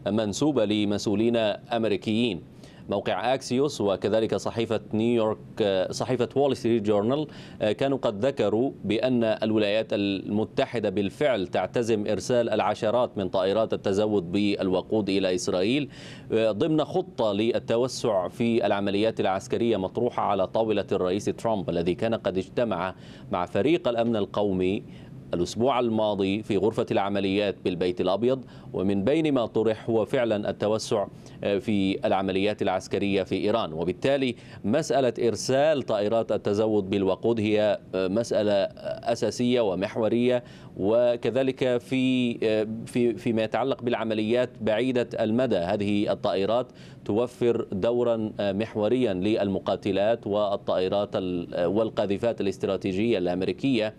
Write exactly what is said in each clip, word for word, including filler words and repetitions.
منسوبة لمسؤولين أمريكيين. موقع أكسيوس وكذلك صحيفة نيويورك صحيفة وول ستريت جورنال كانوا قد ذكروا بأن الولايات المتحدة بالفعل تعتزم إرسال العشرات من طائرات التزود بالوقود إلى إسرائيل ضمن خطة للتوسع في العمليات العسكرية مطروحة على طاولة الرئيس ترامب الذي كان قد اجتمع مع فريق الأمن القومي الأسبوع الماضي في غرفة العمليات بالبيت الأبيض. ومن بين ما طرح هو فعلا التوسع في العمليات العسكرية في إيران، وبالتالي مسألة إرسال طائرات التزود بالوقود هي مسألة أساسية ومحورية، وكذلك في في فيما يتعلق بالعمليات بعيدة المدى هذه الطائرات توفر دورا محوريا للمقاتلات والطائرات والقاذفات الاستراتيجية الأمركية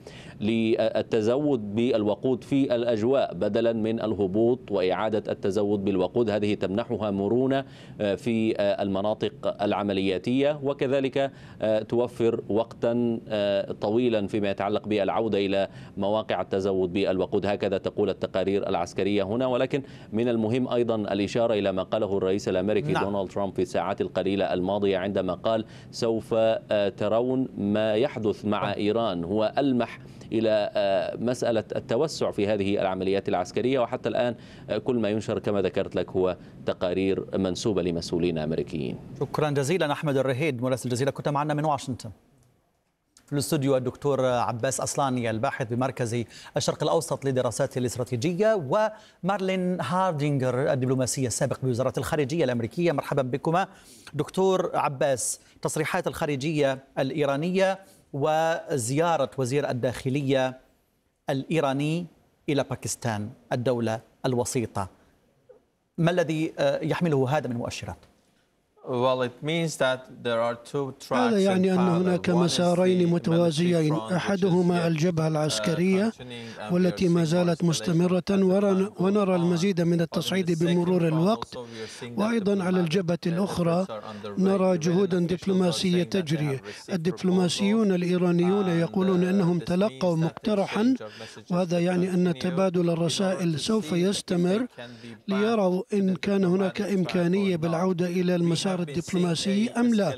للتزود بالوقود في الأجواء بدلا من الهبوط وإعادة التزود بالوقود. هذه تمنحها مرونة في المناطق العملياتية، وكذلك توفر وقتا طويلا فيما يتعلق بالعودة إلى مواقع التزود بالوقود. هكذا تقول التقارير العسكرية هنا. ولكن من المهم أيضا الإشارة إلى ما قاله الرئيس الأمريكي نعم. دونالد ترامب في الساعات القليلة الماضية عندما قال سوف ترون ما يحدث مع إيران. هو ألمح إلى مسألة التوسع في هذه العمليات العسكرية، وحتى الآن كل ما ينشر كما ذكرت لك هو تقارير منسوبة لمسؤولين أمريكيين. شكرا جزيلا أحمد الرهيد مراسل الجزيرة، كنت معنا من واشنطن. في الاستوديو الدكتور عباس أصلاني الباحث بمركز الشرق الأوسط للدراسات الاستراتيجية، ومارلين هاردينغر الدبلوماسية السابق بوزارة الخارجية الأمريكية. مرحبا بكما. دكتور عباس، تصريحات الخارجية الإيرانية وزيارة وزير الداخلية الإيراني إلى باكستان الدولة الوسيطة، ما الذي يحمله هذا من مؤشرات؟ هذا يعني أن هناك مسارين متوازيين، أحدهما الجبهة العسكرية والتي ما زالت مستمرة ونرى المزيد من التصعيد بمرور الوقت، وأيضا على الجبهة الأخرى نرى جهودا دبلوماسية تجري. الدبلوماسيون الإيرانيون يقولون أنهم تلقوا مقترحا، وهذا يعني أن تبادل الرسائل سوف يستمر ليروا إن كان هناك إمكانية بالعودة إلى المسار الدبلوماسي أم لا.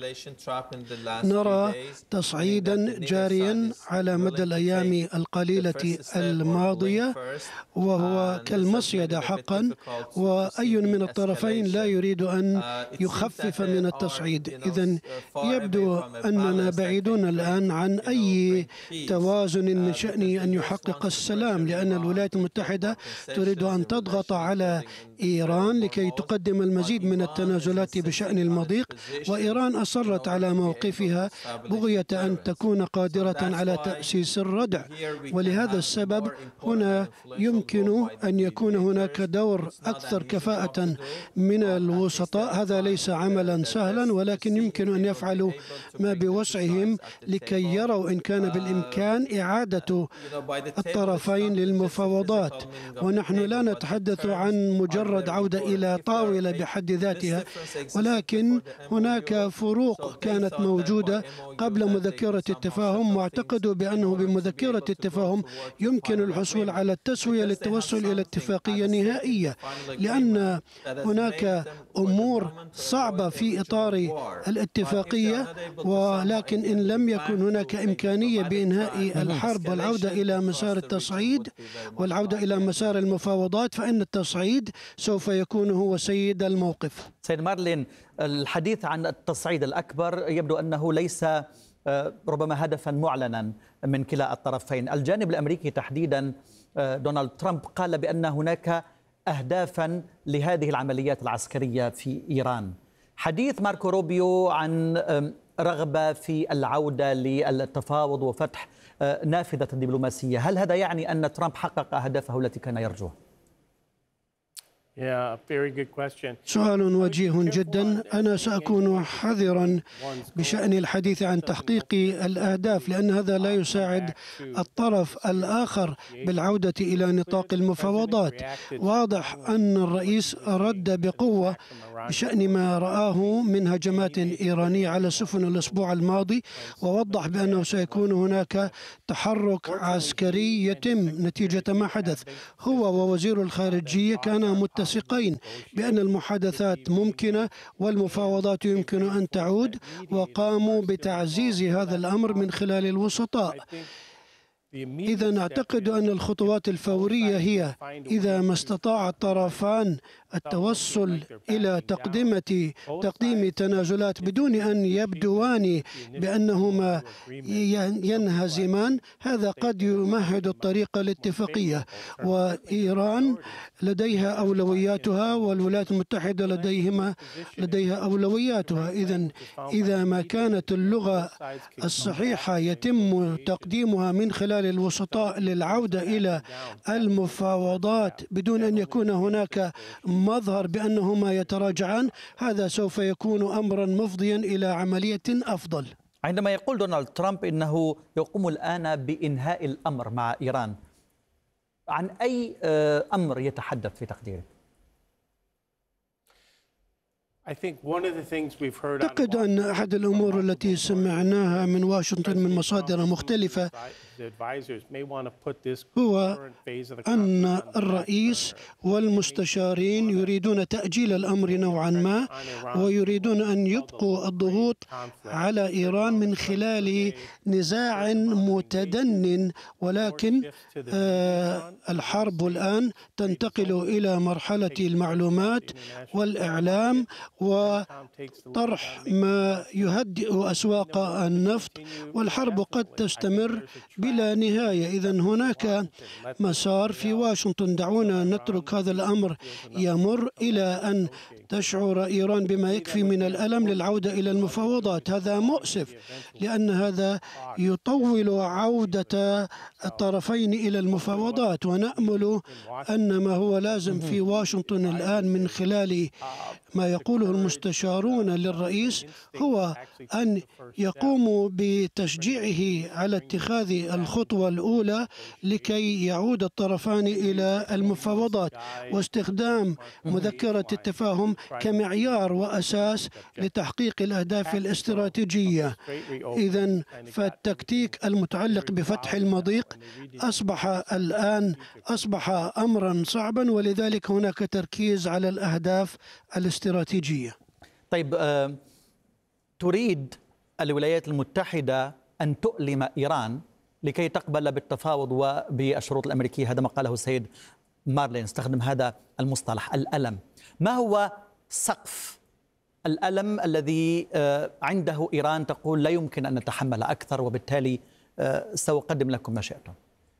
نرى تصعيدا جاريا على مدى الأيام القليلة الماضية وهو كالمصيدة حقا، وأي من الطرفين لا يريد أن يخفف من التصعيد. إذن يبدو أننا بعيدون الآن عن أي توازن من شأنه أن يحقق السلام، لأن الولايات المتحدة تريد أن تضغط على إيران لكي تقدم المزيد من التنازلات بشأن المضيق، وإيران أصرت على موقفها بغية أن تكون قادرة على تأسيس الردع. ولهذا السبب هنا يمكن أن يكون هناك دور أكثر كفاءة من الوسطاء. هذا ليس عملا سهلا، ولكن يمكن أن يفعلوا ما بوسعهم لكي يروا إن كان بالإمكان إعادة الطرفين للمفاوضات. ونحن لا نتحدث عن مجرد عودة إلى طاولة بحد ذاتها، ولكن هناك فروق كانت موجودة قبل مذكرة التفاهم، واعتقدوا بأنه بمذكرة التفاهم يمكن الحصول على التسوية للتوصل إلى اتفاقية نهائية، لأن هناك أمور صعبة في إطار الاتفاقية. ولكن إن لم يكن هناك إمكانية بإنهاء الحرب والعودة إلى مسار التصعيد والعودة إلى مسار المفاوضات، فإن التصعيد سوف يكون هو سيد الموقف. سيد مارلين، الحديث عن التصعيد الأكبر يبدو أنه ليس ربما هدفا معلنا من كلا الطرفين. الجانب الأمريكي تحديدا دونالد ترامب قال بأن هناك أهدافا لهذه العمليات العسكرية في إيران. حديث ماركو روبيو عن رغبة في العودة للتفاوض وفتح نافذة الدبلوماسية، هل هذا يعني أن ترامب حقق أهدافه التي كان يرجوها؟ سؤال وجيه جدا. أنا سأكون حذرا بشأن الحديث عن تحقيق الأهداف، لأن هذا لا يساعد الطرف الآخر بالعودة إلى نطاق المفاوضات. واضح أن الرئيس رد بقوة بشأن ما رآه من هجمات إيرانية على السفن الأسبوع الماضي، ووضح بأنه سيكون هناك تحرك عسكري يتم نتيجة ما حدث. هو ووزير الخارجية كانا متسقين المتسقين بأن المحادثات ممكنة والمفاوضات يمكن أن تعود، وقاموا بتعزيز هذا الأمر من خلال الوسطاء. إذا أعتقد أن الخطوات الفورية هي إذا ما استطاع الطرفان التوصل إلى تقدمة تقديم تنازلات بدون أن يبدوان بأنهما ينهزمان، هذا قد يمهد الطريق للاتفاقية. وإيران لديها أولوياتها والولايات المتحدة لديهما لديها أولوياتها. إذا إذا ما كانت اللغة الصحيحة يتم تقديمها من خلال الوسطاء للعودة إلى المفاوضات بدون أن يكون هناك مظهر بأنهما يتراجعان، هذا سوف يكون أمرا مفضيا إلى عملية أفضل. عندما يقول دونالد ترامب إنه يقوم الآن بإنهاء الأمر مع إيران، عن أي أمر يتحدث في تقديرك؟ أعتقد أن أحد الأمور التي سمعناها من واشنطن من مصادر مختلفة هو أن الرئيس والمستشارين يريدون تأجيل الأمر نوعا ما، ويريدون أن يبقوا الضغوط على إيران من خلال نزاع متدن، ولكن آه الحرب الآن تنتقل إلى مرحلة المعلومات والإعلام وطرح ما يهدئ أسواق النفط، والحرب قد تستمر بلا نهاية. إذن هناك مسار في واشنطن، دعونا نترك هذا الأمر يمر إلى أن تشعر إيران بما يكفي من الألم للعودة إلى المفاوضات. هذا مؤسف لأن هذا يطول عودة الطرفين إلى المفاوضات، ونأمل أن ما هو لازم في واشنطن الآن من خلال ما يقوله المستشارون للرئيس هو أن يقوموا بتشجيعه على اتخاذ الخطوة الأولى لكي يعود الطرفان إلى المفاوضات، واستخدام مذكرة التفاهم كمعيار وأساس لتحقيق الأهداف الاستراتيجية. إذن فالتكتيك المتعلق بفتح المضيق أصبح الآن أصبح أمرا صعبا، ولذلك هناك تركيز على الأهداف الاستراتيجية. طيب، آه، تريد الولايات المتحدة أن تؤلم إيران لكي تقبل بالتفاوض وبالشروط الأمريكية، هذا ما قاله السيد مارلين، استخدم هذا المصطلح الألم. ما هو سقف الألم الذي عنده إيران تقول لا يمكن أن نتحمل أكثر وبالتالي سأقدم لكم ما شئتم؟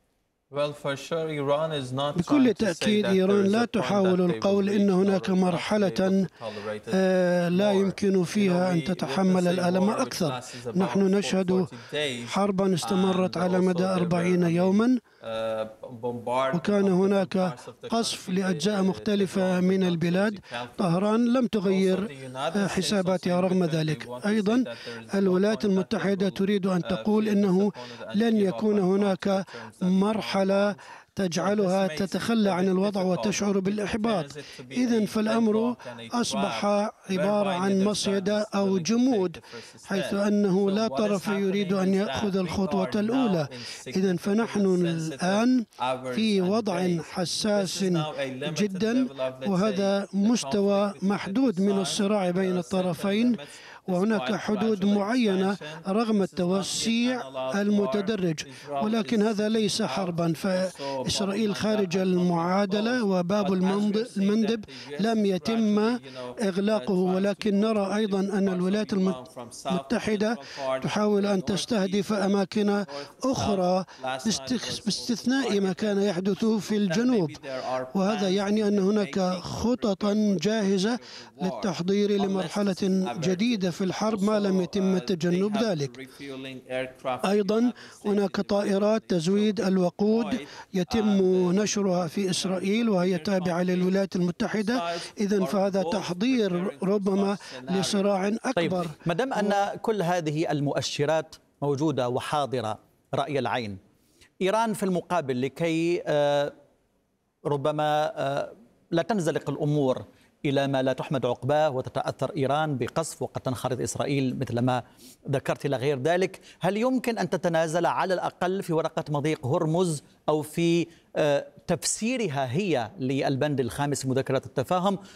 بكل تأكيد إيران لا تحاول القول إن هناك مرحلة لا يمكن فيها أن تتحمل الألم أكثر. نحن نشهد حربا استمرت على مدى أربعين يوما، وكان هناك قصف لأجزاء مختلفة من البلاد. طهران لم تغير حساباتها رغم ذلك. أيضا الولايات المتحدة تريد أن تقول إنه لن يكون هناك مرحلة تجعلها تتخلى عن الوضع وتشعر بالإحباط. إذن فالأمر أصبح عبارة عن مصيدة أو جمود، حيث أنه لا طرف يريد أن يأخذ الخطوة الأولى. إذن فنحن الآن في وضع حساس جدا، وهذا مستوى محدود من الصراع بين الطرفين، وهناك حدود معينة رغم التوسيع المتدرج، ولكن هذا ليس حربا. فإسرائيل خارج المعادلة وباب المندب لم يتم إغلاقه، ولكن نرى أيضا أن الولايات المتحدة تحاول أن تستهدف أماكن أخرى باستثناء ما كان يحدث في الجنوب، وهذا يعني أن هناك خططا جاهزة للتحضير لمرحلة جديدة في الحرب ما لم يتم تجنب ذلك. أيضا هناك طائرات تزويد الوقود يتم نشرها في إسرائيل وهي تابعة للولايات المتحدة. إذن فهذا تحضير ربما لصراع أكبر. طيب، ما دام أن كل هذه المؤشرات موجودة وحاضرة رأي العين، إيران في المقابل لكي ربما لا تنزلق الأمور إلى ما لا تحمد عقباه وتتأثر إيران بقصف وقد تنخرط إسرائيل مثل ما ذكرت إلى غير ذلك، هل يمكن أن تتنازل على الأقل في ورقة مضيق هرمز أو في تفسيرها هي للبند الخامس من مذكرات التفاهم